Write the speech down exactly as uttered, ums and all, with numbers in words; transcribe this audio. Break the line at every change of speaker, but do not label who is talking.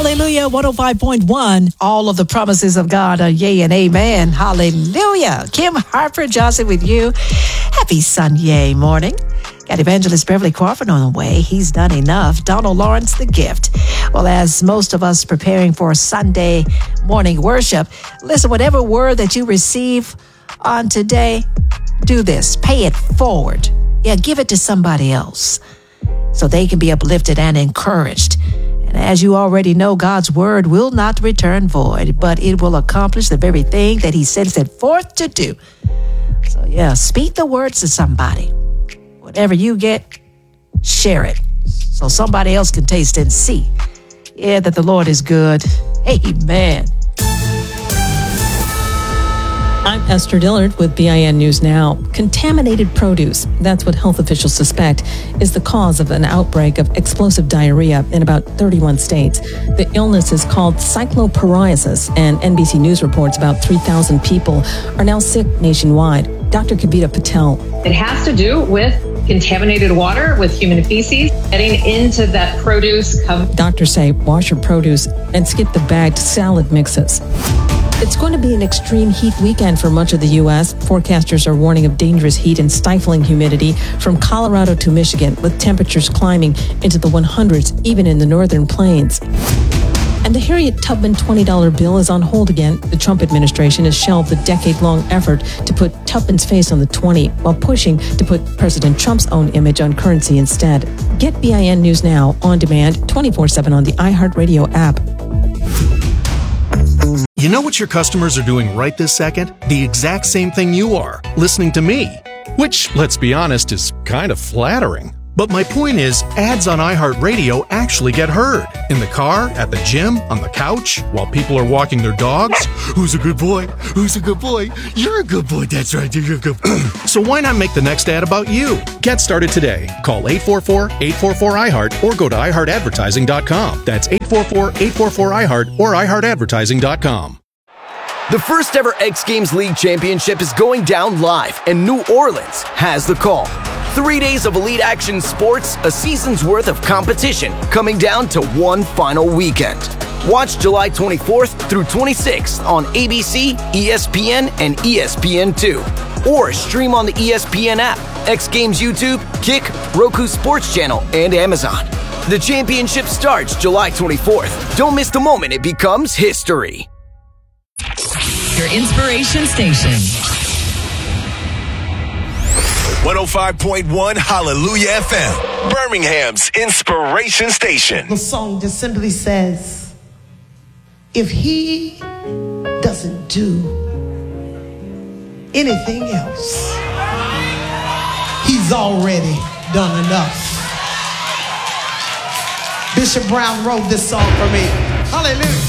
Hallelujah, one oh five point one. All of the promises of God are yea and amen. Hallelujah. Kim Harper Johnson with you. Happy Sunday morning. Got Evangelist Beverly Crawford on the way. He's done enough. Donald Lawrence, the gift. Well, as most of us preparing for Sunday morning worship, listen, whatever word that you receive on today, do this. Pay it forward. Yeah, give it to somebody else so they can be uplifted and encouraged. And as you already know, God's word will not return void, but it will accomplish the very thing that he sends it forth to do. So yeah, speak the words to somebody. Whatever you get, share it so somebody else can taste and see. Yeah, that the Lord is good. Amen.
I'm Esther Dillard with B I N News Now. Contaminated produce, that's what health officials suspect, is the cause of an outbreak of explosive diarrhea in about thirty-one states. The illness is called cycloporiasis, and N B C News reports about three thousand people are now sick nationwide. Doctor Kavita Patel.
It has to do with contaminated water, with human feces getting into that produce.
Doctors say wash your produce and skip the bagged salad mixes. It's going to be an extreme heat weekend for much of the U S. Forecasters are warning of dangerous heat and stifling humidity from Colorado to Michigan, with temperatures climbing into the hundreds, even in the northern plains. And the Harriet Tubman twenty dollar bill is on hold again. The Trump administration has shelved the decade-long effort to put Tubman's face on the twenty, while pushing to put President Trump's own image on currency instead. Get B I N News Now on demand twenty-four seven on the iHeartRadio app.
You know what your customers are doing right this second? The exact same thing you are, listening to me. Which, let's be honest, is kind of flattering. But my point is, ads on iHeartRadio actually get heard. In the car, at the gym, on the couch, while people are walking their dogs. Who's a good boy? Who's a good boy? You're a good boy, that's right, you're a good boy. So why not make the next ad about you? Get started today. Call eight four four, eight four four, I heart or go to i heart advertising dot com. That's eight four four, eight four four, I heart or i heart advertising dot com.
The first ever X Games League Championship is going down live, and New Orleans has the call. Three days of elite action sports, a season's worth of competition, coming down to one final weekend. Watch July twenty-fourth through twenty-sixth on A B C, E S P N, and E S P N two. Or stream on the E S P N app, X Games YouTube, Kick, Roku Sports Channel, and Amazon. The championship starts July twenty-fourth. Don't miss the moment it becomes history.
Your inspiration station.
one oh five point one Hallelujah F M, Birmingham's inspiration station.
The song just simply says, if he doesn't do anything else, he's already done enough. Bishop Brown wrote this song for me. Hallelujah.